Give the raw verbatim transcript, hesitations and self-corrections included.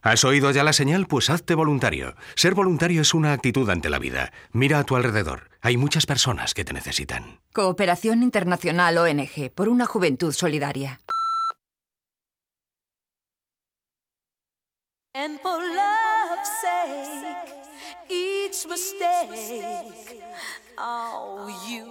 ¿Has oído ya la señal? Pues hazte voluntario. Ser voluntario es una actitud ante la vida. Mira a tu alrededor. Hay muchas personas que te necesitan. Cooperación Internacional O N G, por una juventud solidaria. And for love's sake, each mistake, oh, you